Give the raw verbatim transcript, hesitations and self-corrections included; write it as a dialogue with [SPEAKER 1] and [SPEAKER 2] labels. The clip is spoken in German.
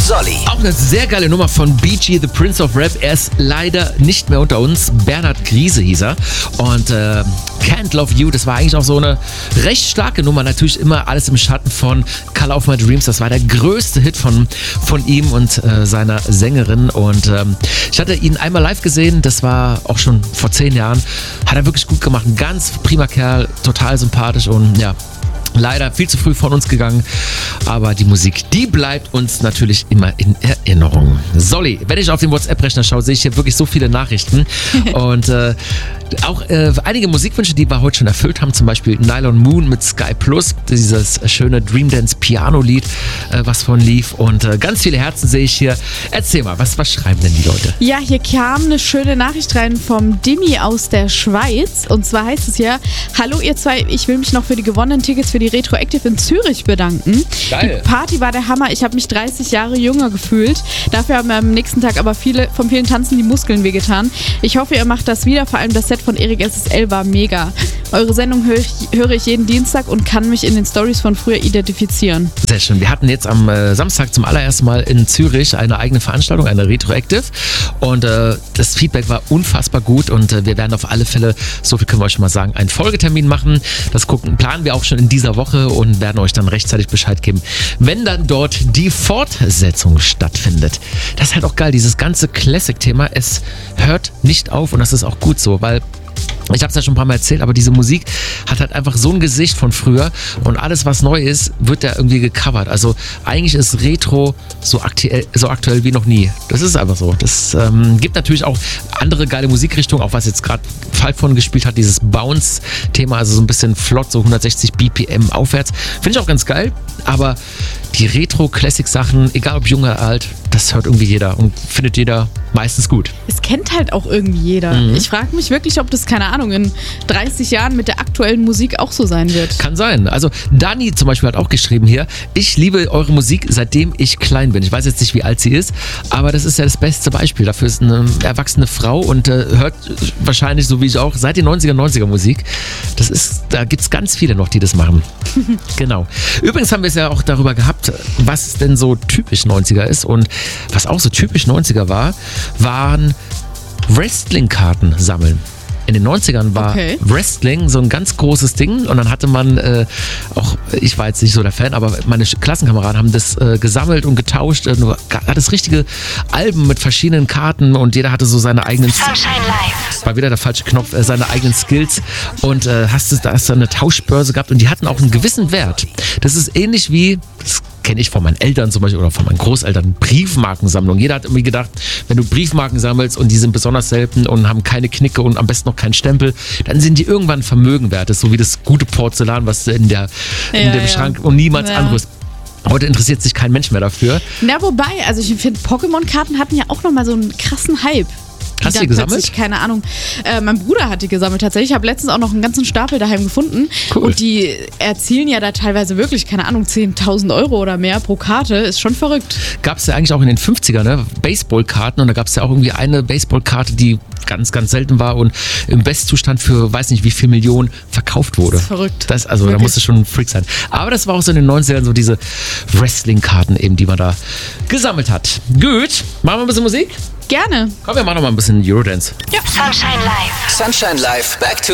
[SPEAKER 1] Solly.
[SPEAKER 2] Auch eine sehr geile Nummer von B G, The Prince of Rap. Er ist leider nicht mehr unter uns. Bernhard Griese hieß er. Und äh, Can't Love You, das war eigentlich auch so eine recht starke Nummer. Natürlich immer alles im Schatten von Color of My Dreams. Das war der größte Hit von, von ihm und äh, seiner Sängerin. Und ähm, ich hatte ihn einmal live gesehen. Das war auch schon vor zehn Jahren. Hat er wirklich gut gemacht. Ein ganz prima Kerl, total sympathisch und ja, leider viel zu früh von uns gegangen, aber die Musik, die bleibt uns natürlich immer in Erinnerung. Solly, wenn ich auf den WhatsApp-Rechner schaue, sehe ich hier wirklich so viele Nachrichten und äh, auch äh, einige Musikwünsche, die wir heute schon erfüllt haben, zum Beispiel Nylon Moon mit Sky Plus, dieses schöne Dream Dance Piano-Lied, äh, was von lief und äh, ganz viele Herzen sehe ich hier. Erzähl mal, was, was schreiben denn die Leute?
[SPEAKER 3] Ja, hier kam eine schöne Nachricht rein vom Dimi aus der Schweiz und zwar heißt es ja: Hallo ihr zwei, ich will mich noch für die gewonnenen Tickets für die Retroactive in Zürich bedanken.
[SPEAKER 2] Geil.
[SPEAKER 3] Die Party war der Hammer. Ich habe mich dreißig Jahre jünger gefühlt. Dafür haben mir am nächsten Tag aber viele vom vielen Tanzen die Muskeln wehgetan. Ich hoffe, ihr macht das wieder. Vor allem das Set von Erik S S L war mega. Eure Sendung höre ich, höre ich jeden Dienstag und kann mich in den Stories von früher identifizieren.
[SPEAKER 2] Sehr schön. Wir hatten jetzt am äh, Samstag zum allerersten Mal in Zürich eine eigene Veranstaltung, eine Retroactive. Und äh, das Feedback war unfassbar gut und äh, wir werden auf alle Fälle, so viel können wir euch schon mal sagen, einen Folgetermin machen. Das gucken, planen wir auch schon in dieser Woche und werden euch dann rechtzeitig Bescheid geben, wenn dann dort die Fortsetzung stattfindet. Das ist halt auch geil, dieses ganze Classic-Thema, es hört nicht auf und das ist auch gut so, weil ich habe es ja schon ein paar Mal erzählt, aber diese Musik hat halt einfach so ein Gesicht von früher und alles, was neu ist, wird da irgendwie gecovert. Also eigentlich ist Retro so aktuell, so aktuell wie noch nie. Das ist einfach so. Das ähm, gibt natürlich auch andere geile Musikrichtungen, auch was jetzt gerade Falk von gespielt hat, dieses Bounce-Thema, also so ein bisschen flott, so hundertsechzig B P M aufwärts. Finde ich auch ganz geil, aber die Retro-Classic-Sachen, egal ob jung oder alt, das hört irgendwie jeder und findet jeder meistens gut.
[SPEAKER 3] Es kennt halt auch irgendwie jeder. Mhm. Ich frage mich wirklich, ob das, keine Ahnung, in dreißig Jahren mit der aktuellen Musik auch so sein wird.
[SPEAKER 2] Kann sein. Also Dani zum Beispiel hat auch geschrieben hier: Ich liebe eure Musik, seitdem ich klein bin. Ich weiß jetzt nicht, wie alt sie ist, aber das ist ja das beste Beispiel. Dafür ist eine erwachsene Frau und äh, hört wahrscheinlich, so wie ich auch, seit den neunziger, neunziger Musik. Das ist, da gibt es ganz viele noch, die das machen. Genau. Übrigens haben wir es ja auch darüber gehabt, was denn so typisch neunziger ist und was auch so typisch neunziger war, waren Wrestling-Karten sammeln. In den neunzigern war okay. Wrestling so ein ganz großes Ding und dann hatte man äh, auch, ich war jetzt nicht so der Fan, aber meine Klassenkameraden haben das äh, gesammelt und getauscht. Äh, hat das richtige Alben mit verschiedenen Karten und jeder hatte so seine eigenen
[SPEAKER 1] Sunshine Live.
[SPEAKER 2] War wieder der falsche Knopf, äh, seine eigenen Skills und äh, hast du da hast du eine Tauschbörse gehabt und die hatten auch einen gewissen Wert. Das ist ähnlich wie, das kenne ich von meinen Eltern zum Beispiel oder von meinen Großeltern, Briefmarkensammlung. Jeder hat irgendwie gedacht, wenn du Briefmarken sammelst und die sind besonders selten und haben keine Knicke und am besten noch keinen Stempel, dann sind die irgendwann Vermögen wert. Das ist so wie das gute Porzellan, was in, der, in
[SPEAKER 3] ja,
[SPEAKER 2] dem
[SPEAKER 3] ja.
[SPEAKER 2] Schrank und niemals
[SPEAKER 3] ja.
[SPEAKER 2] anderes. Heute interessiert sich kein Mensch mehr dafür.
[SPEAKER 3] Na, wobei, also ich finde, Pokémon-Karten hatten ja auch nochmal so einen krassen Hype.
[SPEAKER 2] Hast du die gesammelt?
[SPEAKER 3] Keine Ahnung. Äh, mein Bruder hat die gesammelt tatsächlich. Ich habe letztens auch noch einen ganzen Stapel daheim gefunden.
[SPEAKER 2] Cool.
[SPEAKER 3] Und die erzielen ja da teilweise wirklich, keine Ahnung, zehntausend Euro oder mehr pro Karte. Ist schon verrückt.
[SPEAKER 2] Gab es ja eigentlich auch in den fünfzigern, ne? Baseballkarten. Und da gab es ja auch irgendwie eine Baseballkarte, die ganz, ganz selten war und im Bestzustand für weiß nicht wie viel Millionen verkauft wurde.
[SPEAKER 3] Das ist verrückt.
[SPEAKER 2] Das, also
[SPEAKER 3] wirklich.
[SPEAKER 2] Da musste schon ein Freak sein. Aber das war auch so in den neunzigern so diese Wrestling-Karten eben, die man da gesammelt hat. Gut, machen wir ein bisschen Musik?
[SPEAKER 3] Gerne.
[SPEAKER 2] Komm, wir machen noch mal ein bisschen Eurodance.
[SPEAKER 1] Ja. Sunshine Live. Sunshine Live, back to